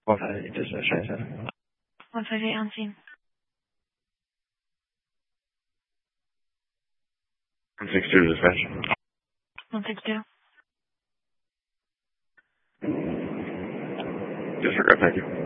dispatch, 158 on scene. 162 dispatch. 162. Disregard, thank you.